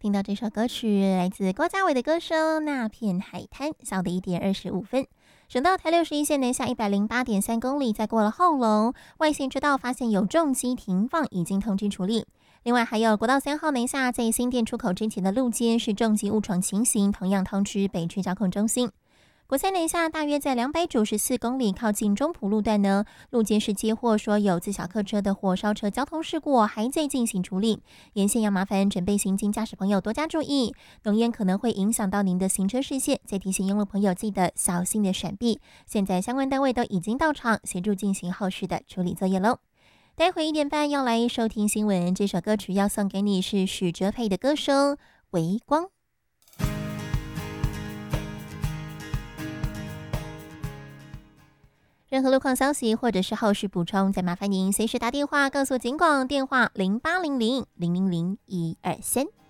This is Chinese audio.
听到这首歌曲来自郭家伟的歌声《那片海滩》，下午的1:25。省道台61线南下108.3公里，在过了后龙外线车道发现有重机停放，已经通知处理。另外还有国道3号南下，在新店出口之前的路肩是重机误闯情形，同样通知北区交控中心。国三南下大约在294公里，靠近中埔路段呢，路肩是接获说有自小客车的火烧车交通事故，还在进行处理。沿线要麻烦准备行经驾驶朋友多加注意，浓烟可能会影响到您的行车视线，再提醒用路朋友记得小心的闪避。现在相关单位都已经到场协助进行后续的处理作业喽。待会1点半要来收听新闻，这首歌曲要送给你是许哲佩的歌声《微光》。任何路况消息或者是后续补充，再麻烦您随时打电话告诉警广电话0800000123。